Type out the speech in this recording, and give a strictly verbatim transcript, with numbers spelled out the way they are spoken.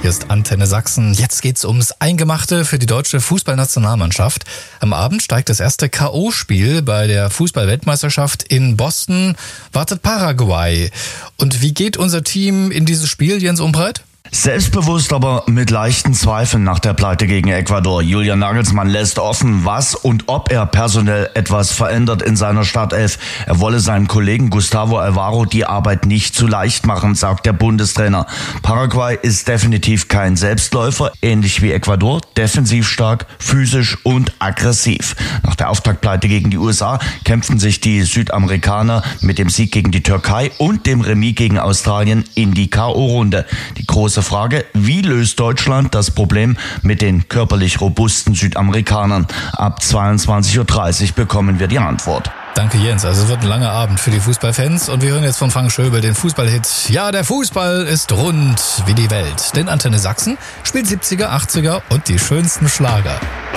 Hier ist Antenne Sachsen. Jetzt geht's ums Eingemachte für die deutsche Fußballnationalmannschaft. Am Abend steigt das erste K O-Spiel bei der Fußball-Weltmeisterschaft in Boston. Wartet Paraguay. Und wie geht unser Team in dieses Spiel, Jens Umbreit? Selbstbewusst, aber mit leichten Zweifeln nach der Pleite gegen Ecuador. Julian Nagelsmann lässt offen, was und ob er personell etwas verändert in seiner Startelf. Er wolle seinem Kollegen Gustavo Alvaro die Arbeit nicht zu leicht machen, sagt der Bundestrainer. Paraguay ist definitiv kein Selbstläufer, ähnlich wie Ecuador, defensiv stark, physisch und aggressiv. Nach der Auftaktpleite gegen die U S A kämpften sich die Südamerikaner mit dem Sieg gegen die Türkei und dem Remis gegen Australien in die K O-Runde. Die große Frage, wie löst Deutschland das Problem mit den körperlich robusten Südamerikanern? Ab zweiundzwanzig Uhr dreißig bekommen wir die Antwort. Danke Jens, also es wird ein langer Abend für die Fußballfans und wir hören jetzt von Frank Schöbel den Fußballhit Ja, der Fußball ist rund wie die Welt. Denn Antenne Sachsen spielt siebziger, achtziger und die schönsten Schlager.